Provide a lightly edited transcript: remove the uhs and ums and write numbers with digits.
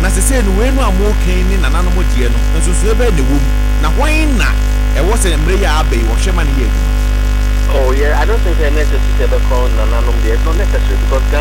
na se say no we no amokan ni nananom de no nso so ebe ne wom na hwan na e wo se mre ya abai wo hwema ne ye adwuma. Oh yeah, I don't think it's necessary to call nananom there. It's not necessary because